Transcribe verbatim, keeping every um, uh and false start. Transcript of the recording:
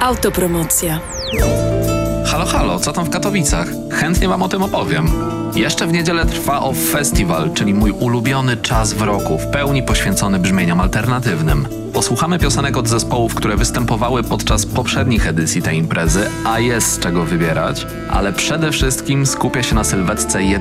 Autopromocja. Halo, halo, co tam w Katowicach? Chętnie wam o tym opowiem. Jeszcze w niedzielę trwa O F Festival, czyli mój ulubiony czas w roku, w pełni poświęcony brzmieniom alternatywnym. Posłuchamy piosenek od zespołów, które występowały podczas poprzednich edycji tej imprezy, a jest z czego wybierać, ale przede wszystkim skupię się na sylwetce